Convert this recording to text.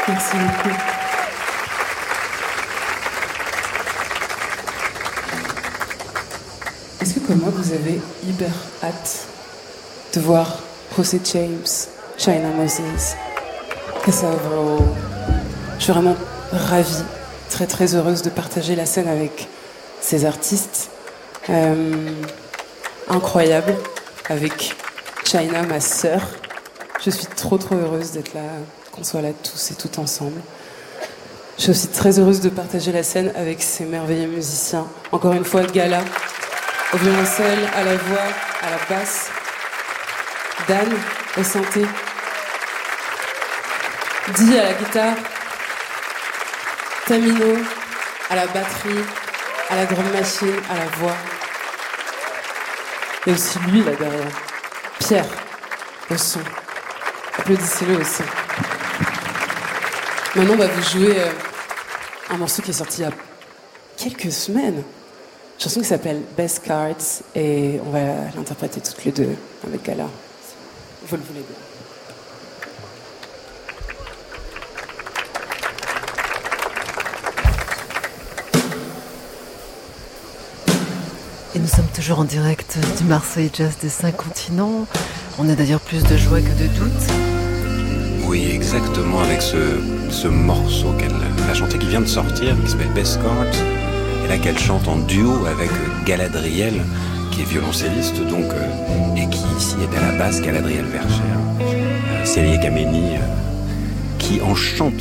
Merci beaucoup. Est-ce que comme moi, vous avez hyper hâte de voir José James, China Moses, Casavro? Je suis vraiment ravie, très très heureuse de partager la scène avec ces artistes incroyables, avec China, ma sœur. Je suis trop trop heureuse d'être là, qu'on soit là tous et toutes ensemble. Je suis aussi très heureuse de partager la scène avec ces merveilleux musiciens. Encore une fois, Gala, au violoncelle, à la voix, à la basse, Dan au synthé, Di à la guitare, Tamino à la batterie, à la drum machine, à la voix. Et aussi lui là derrière, Pierre au son. Applaudissez-le aussi. Maintenant, on va vous jouer un morceau qui est sorti il y a quelques semaines. Une chanson qui s'appelle Best Cards et on va l'interpréter toutes les deux avec Gala. Vous le voulez bien. Et nous sommes toujours en direct du Marseille Jazz des 5 continents. On a d'ailleurs plus de joie que de doute. Oui, exactement, avec ce morceau qu'elle a chanté, qui vient de sortir, qui s'appelle Best Cards, et là qu'elle chante en duo avec Galadriel, qui est violoncelliste, donc, et qui ici est à la basse, Galadriel Vercher, Célie Kameni, qui en chante